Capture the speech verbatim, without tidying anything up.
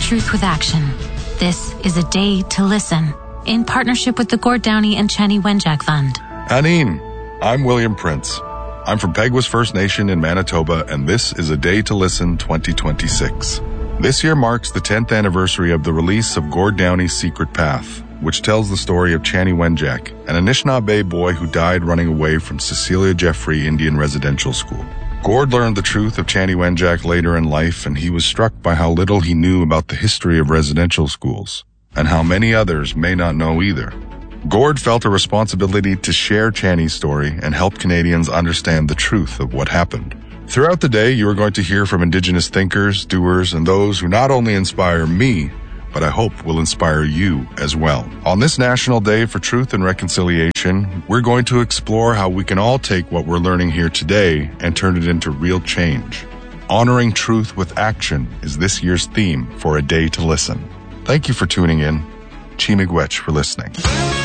truth with action. This is A Day to Listen, in partnership with the Gord Downie and Chanie Wenjack Fund. Aneen, I'm William Prince. I'm from Peguis First Nation in Manitoba, and this is A Day to Listen twenty twenty-six. This year marks the tenth anniversary of the release of Gord Downie's Secret Path, which tells the story of Chanie Wenjack, an Anishinaabe boy who died running away from Cecilia Jeffrey Indian Residential School. Gord learned the truth of Chanie Wenjack later in life, and he was struck by how little he knew about the history of residential schools, and how many others may not know either. Gord felt a responsibility to share Chanie's story and help Canadians understand the truth of what happened. Throughout the day, you are going to hear from Indigenous thinkers, doers, and those who not only inspire me, but I hope will inspire you as well. On this National Day for Truth and Reconciliation, we're going to explore how we can all take what we're learning here today and turn it into real change. Honoring truth with action is this year's theme for A Day to Listen. Thank you for tuning in. Chi Miigwech for listening.